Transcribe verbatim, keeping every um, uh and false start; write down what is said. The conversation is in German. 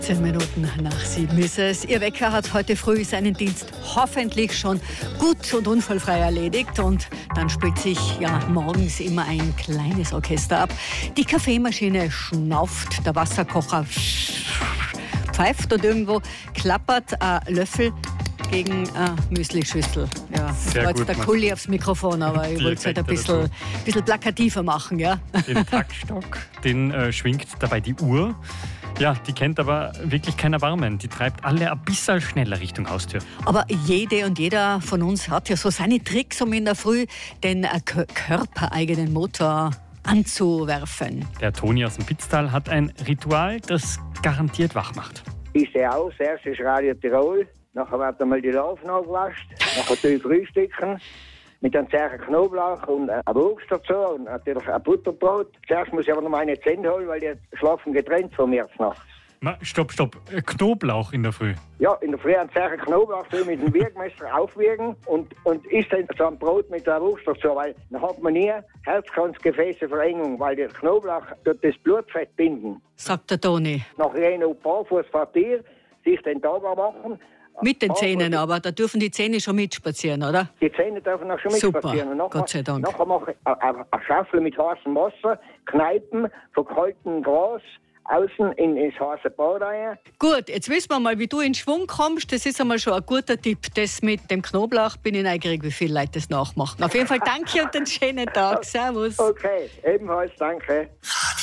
Zehn Minuten nach sieben ist es. Ihr Wecker hat heute früh seinen Dienst hoffentlich schon gut und unfallfrei erledigt. Und dann spielt sich ja morgens immer ein kleines Orchester ab. Die Kaffeemaschine schnauft, der Wasserkocher pfeift und irgendwo klappert ein Löffel gegen eine Müslischüssel. Ja, das war jetzt der Kulli aufs Mikrofon, aber ich wollte es halt ein bisschen, bisschen plakativer machen. Ja? Den Taktstock, den äh, schwingt dabei die Uhr. Ja, die kennt aber wirklich kein Erbarmen. Die treibt alle ein bisschen schneller Richtung Haustür. Aber jede und jeder von uns hat ja so seine Tricks, um in der Früh den äh, körpereigenen Motor anzuwerfen. Der Toni aus dem Pitztal hat ein Ritual, das garantiert wach macht. Ich stehe aus, erst ist Radio Tirol, nachher wird einmal die Larven abgewascht, nachher tue ich frühstücken mit einem zerren Knoblauch und einem Wurst dazu und natürlich ein Butterbrot. Zuerst muss ich aber noch meine Zähne holen, weil die schlafen getrennt von mir nachts. Ma, stopp, stopp. Knoblauch in der Früh? Ja, in der Früh einen zerren Knoblauch mit dem Wiegmesser aufwiegen und, und isst dann so ein Brot mit der Wurst dazu, weil dann hat man nie Herzkranzgefäßeverengung, weil der Knoblauch tut das Blutfett binden. Sagt der Toni. Nachher noch barfuß vor Tier, sich den Tag machen. Mit den Zähnen aber, da dürfen die Zähne schon mitspazieren, oder? Die Zähne dürfen auch schon Super, mitspazieren. Nachher, Gott sei Dank. Nachher mache ich eine Schaufel mit heißem Wasser, kneipen, von kaltem Gras, außen in ins heiße Bad rein. Gut, jetzt wissen wir mal, wie du in Schwung kommst. Das ist einmal schon ein guter Tipp. Das mit dem Knoblauch bin ich neugierig, wie viele Leute das nachmachen. Auf jeden Fall danke und einen schönen Tag. Servus. Okay, ebenfalls danke.